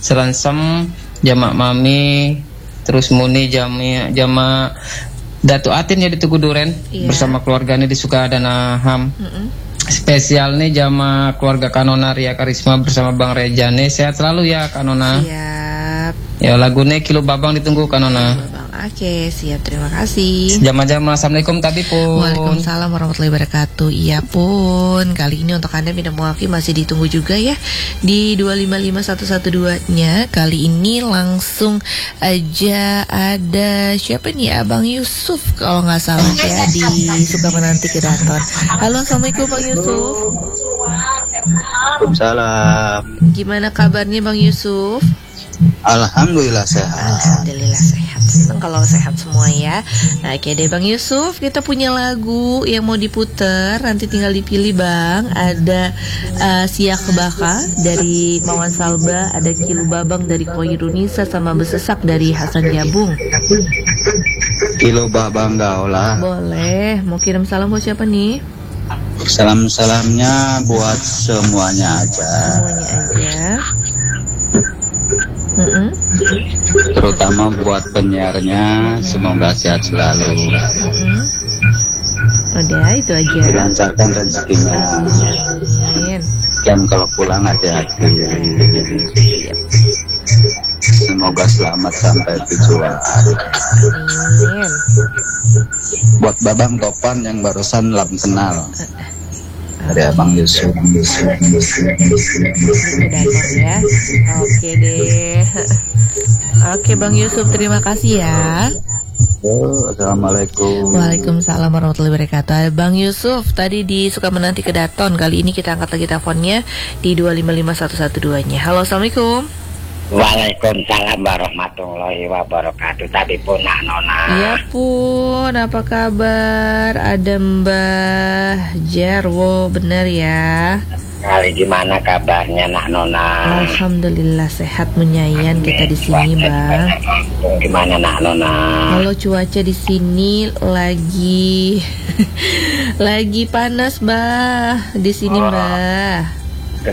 Selansem, Jamak Mami, terus Muni Jama Datu Atin ya di Tugu Duren bersama keluarganya di Sukadana Ham. Spesial nih Jama keluarga Kanona Ria Karisma bersama Bang Rejane. Sehat selalu ya Kanona. Siap. Ya lagunya Kilo Babang ditunggu Kanona. Oke, siap, terima kasih. Jama-jama, assalamualaikum tadi pun. Waalaikumsalam warahmatullahi wabarakatuh. Iya pun, kali ini untuk Anda Minam Wafi masih ditunggu juga ya di 255112-nya. Kali ini langsung aja ada siapa nih, Abang Yusuf kalau nggak salah ya, di Sukamenanti Kedaton. Halo, assalamualaikum Bang Yusuf. Waalaikumsalam. Gimana kabarnya Bang Yusuf? Alhamdulillah sehat. Alhamdulillah sehat. Senang kalau sehat semua ya. Nah, oke deh Bang Yusuf, kita punya lagu yang mau diputer. Nanti tinggal dipilih Bang. Ada Siak Baka dari Mawan Salba, ada Kilu Babang dari Koirunisa, sama Besesak dari Hasan Jabung. Kilo Babang Gaola. Boleh. Mau kirim salam buat siapa nih? Salam-salamnya buat semuanya aja. Semuanya aja. Terutama buat penyiarnya, semoga sehat selalu. Udah, itu aja. Dilancarkan rezekinya. Amin. Dan kalau pulang hati-hati. Semoga selamat sampai tujuan. Amin. Buat Babang Topan yang barusan lam kenal. Ada Bang Yusuf. Ya. Oke deh. Oke Bang Yusuf, terima kasih ya. Assalamualaikum. Waalaikumsalam warahmatullahi wabarakatuh. Bang Yusuf tadi di Sukamenanti Kedaton. Kali ini kita angkat lagi teleponnya di 255112-nya. Halo, assalamualaikum. Waalaikumsalam warahmatullahi wabarakatuh. Tadi pun Nak Nona. Iya pun, apa kabar? Ada Mbah Jarwo, benar ya? Kali gimana kabarnya Nak Nona? Alhamdulillah sehat menyayan kita di sini Bang. Gimana Nak Nona? Kalau cuaca di sini lagi lagi panas Mbah di sini Mbah.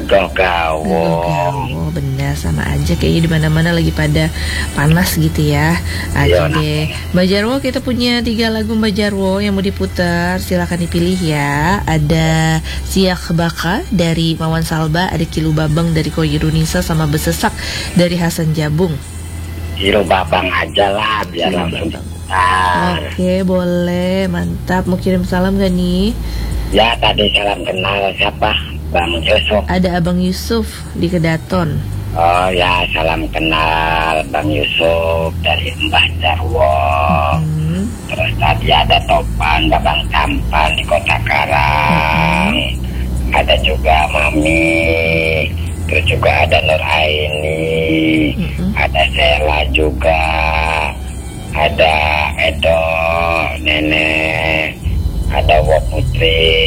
Gawo. Benar, sama aja kayaknya di mana-mana lagi pada panas gitu ya. Oke deh, Mbak Jarwo, kita punya 3 lagu Mbak Jarwo yang mau diputar. Silakan dipilih ya. Ada Siak Baka dari Mawan Salba, ada Kilu Babang dari Koirunisa, sama Besesak dari Hasan Jabung. Kilu Babang aja lah biar langsung. Oke, boleh, mantap. Mau kirim salam gak nih? Ya, tadi salam kenal siapa? Bang Yusuf. Ada Abang Yusuf di Kedaton. Oh ya, salam kenal Bang Yusuf dari Mbah Jarwo. Terus tadi ada Topan, Babang Tampan di Kota Karang. Ada juga Mami. Terus juga ada Nur Aini. Ada Sela juga. Ada Edo, Nenek. Ada Wo Putri.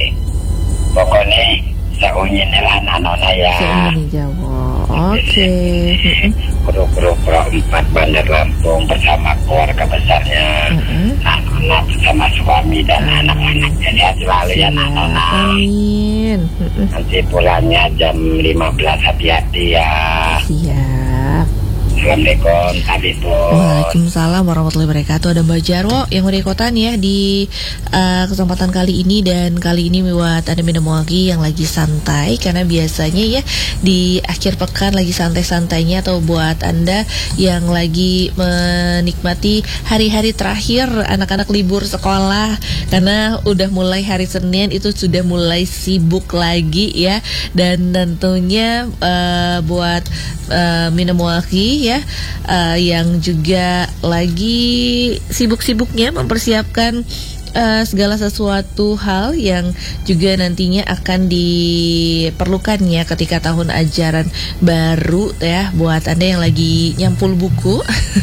Pokoknya seunyin lah Nona ya. Seunyin Jawa. Oke. Kru-kru Pro 4 Bandar Lampung bersama keluarga besarnya. Nona bersama suami dan anak-anaknya. Sehat selalu ya Nona. Amin. Nanti pulangnya jam 15, hati-hati ya. Siap. Assalamualaikum tadi pun. Waalaikumsalam warahmatullahi wabarakatuh. Ada Mbak Jarwo yang dari kota nih ya di kesempatan kali ini. Dan kali ini buat Anda Minum Wafi yang lagi santai, karena biasanya ya di akhir pekan lagi santai-santainya, atau buat Anda yang lagi menikmati hari-hari terakhir anak-anak libur sekolah, karena udah mulai hari Senin itu sudah mulai sibuk lagi ya. Dan tentunya buat Minum Wafi ya, yang juga lagi sibuk-sibuknya mempersiapkan segala sesuatu hal yang juga nantinya akan diperlukannya ketika tahun ajaran baru ya. Buat Anda yang lagi nyampul buku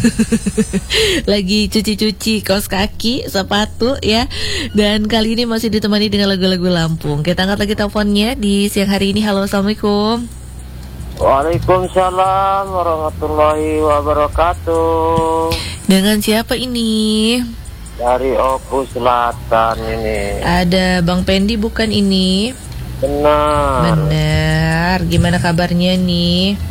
lagi cuci-cuci kaos kaki, sepatu ya. Dan kali ini masih ditemani dengan lagu-lagu Lampung. Kita angkat lagi teleponnya di siang hari ini. Halo, assalamualaikum. Waalaikumsalam warahmatullahi wabarakatuh. Dengan siapa ini? Dari Opus Selatan ini. Ada Bang Pendi bukan ini? Benar. Benar. Gimana kabarnya nih?